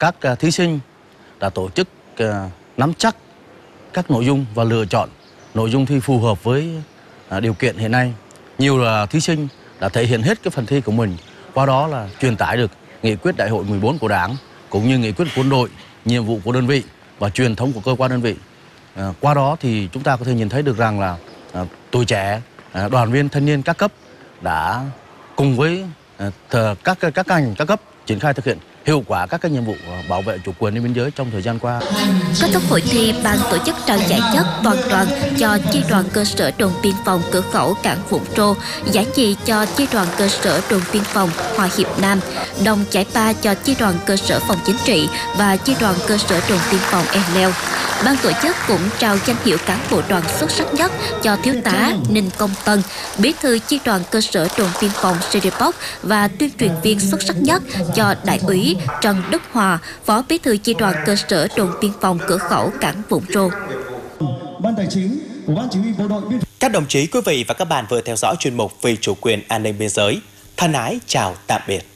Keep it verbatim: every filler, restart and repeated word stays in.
các thí sinh đã tổ chức nắm chắc các nội dung và lựa chọn nội dung thi phù hợp với điều kiện hiện nay. Nhiều là thí sinh đã thể hiện hết cái phần thi của mình, qua đó là truyền tải được nghị quyết đại hội mười bốn của Đảng cũng như nghị quyết của quân đội, nhiệm vụ của đơn vị và truyền thống của cơ quan đơn vị. À, qua đó thì chúng ta có thể nhìn thấy được rằng là à, tuổi trẻ, à, đoàn viên thanh niên các cấp đã cùng với à, các các ngành các cấp triển khai thực hiện hiệu quả các cái nhiệm vụ bảo vệ chủ quyền an ninh biên giới trong thời gian qua. Kết thúc hội thi, ban tổ chức trao giải nhất toàn đoàn cho chi đoàn cơ sở đồn biên phòng cửa khẩu cảng Vũng Rô, giải nhì cho chi đoàn cơ sở đồn biên phòng Hòa Hiệp Nam, đồng giải ba cho chi đoàn cơ sở phòng chính trị và chi đoàn cơ sở đồn biên phòng E Leo. Ban tổ chức cũng trao danh hiệu cán bộ đoàn xuất sắc nhất cho thiếu tá Ninh Công Tân, bí thư chi đoàn cơ sở đồn biên phòng Sê Đê Pốc và tuyên truyền viên xuất sắc nhất cho đại úy Trần Đức Hòa, phó bí thư chi đoàn cơ sở đồn biên phòng cửa khẩu cảng Vũng Rô. Ban Tài chính của Ban Chỉ huy Bộ đội Biên phòng. Các đồng chí, quý vị và các bạn vừa theo dõi chuyên mục Vì chủ quyền an ninh biên giới. Thân ái chào tạm biệt.